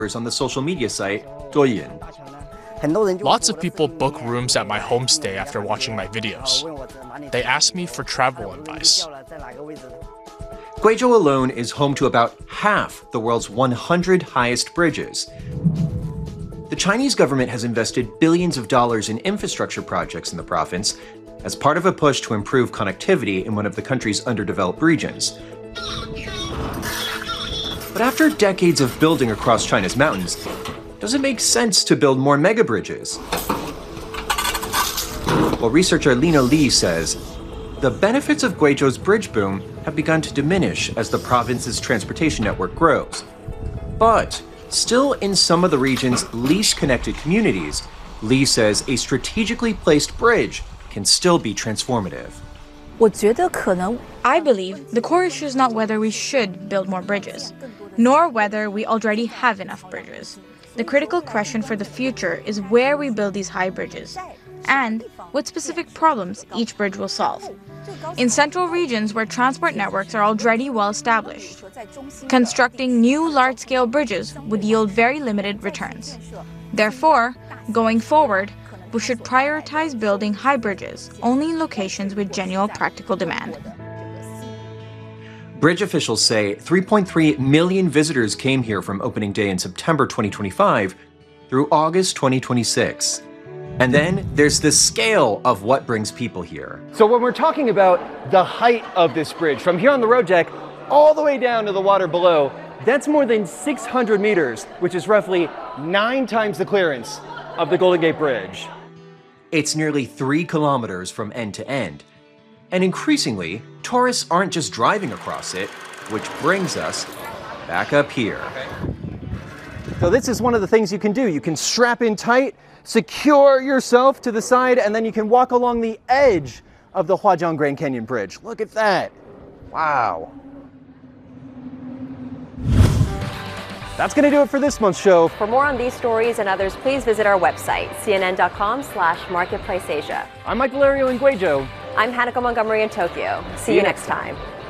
on the social media site Douyin. Lots of people book rooms at my homestay after watching my videos. They ask me for travel advice. Guizhou alone is home to about half the world's 100 highest bridges. The Chinese government has invested billions of dollars in infrastructure projects in the province as part of a push to improve connectivity in one of the country's underdeveloped regions. But after decades of building across China's mountains, does it make sense to build more mega bridges? Well, researcher Lina Li says, the benefits of Guizhou's bridge boom have begun to diminish as the province's transportation network grows. But still in some of the region's least connected communities, Li says a strategically placed bridge can still be transformative. I believe the core issue is not whether we should build more bridges, nor whether we already have enough bridges. The critical question for the future is where we build these high bridges, and what specific problems each bridge will solve. In central regions where transport networks are already well established, constructing new large-scale bridges would yield very limited returns. Therefore, going forward, we should prioritize building high bridges only in locations with genuine practical demand. Bridge officials say 3.3 million visitors came here from opening day in September 2025 through August 2026. And then there's the scale of what brings people here. So when we're talking about the height of this bridge, from here on the road deck all the way down to the water below, that's more than 600 meters, which is roughly 9 times the clearance of the Golden Gate Bridge. It's nearly 3 kilometers from end to end. And increasingly, tourists aren't just driving across it, which brings us back up here. So this is one of the things you can do. You can strap in tight, secure yourself to the side, and then you can walk along the edge of the Huajiang Grand Canyon Bridge. Look at that. Wow. That's going to do it for this month's show. For more on these stories and others, please visit our website, cnn.com/marketplaceasia. I'm Mike Valerio in Guizhou. I'm Hanako Montgomery in Tokyo. See you next time.